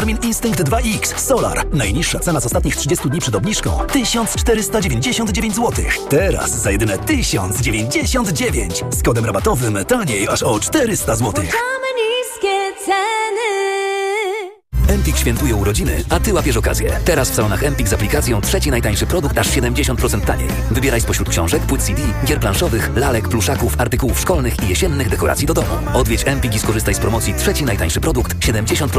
Garmin Instinct 2X Solar. Najniższa cena z ostatnich 30 dni przed obniżką 1499 zł. Teraz za jedyne 1099. Z kodem rabatowym taniej aż o 400 zł. Niskie ceny. Empik świętuje urodziny, a Ty łapiesz okazję. Teraz w salonach Empik z aplikacją trzeci najtańszy produkt aż 70% taniej. Wybieraj spośród książek, płyt CD, gier planszowych, lalek, pluszaków, artykułów szkolnych i jesiennych dekoracji do domu. Odwiedź Empik i skorzystaj z promocji trzeci najtańszy produkt 70%